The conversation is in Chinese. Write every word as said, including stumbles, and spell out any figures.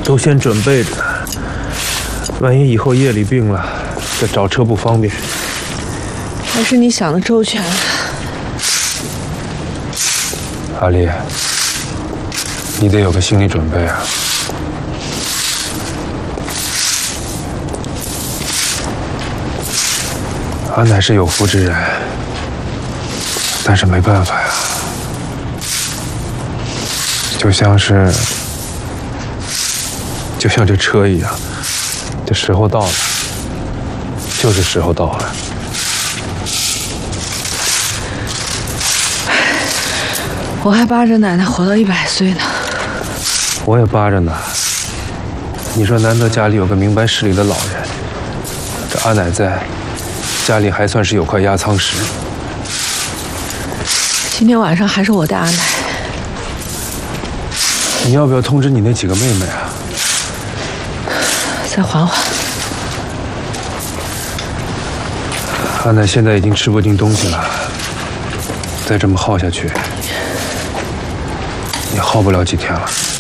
都先准备着，万一以后夜里病了，这找车不方便。 还是你想的周全了。 阿丽，你得有个心理准备啊。阿乃是有福之人，但是没办法呀，就像是，就像这车一样，这时候到了，就是时候到了。 我还巴着奶奶活到一百岁呢。 我也巴着呢。你说难得家里有个明白事理的老人，这阿乃在。家里还算是有块压舱石。 今天晚上还是我带阿奶。 你要不要通知你那几个妹妹啊？ 再缓缓。 阿乃现在已经吃不进东西了，再这么耗下去，也耗不了几天了。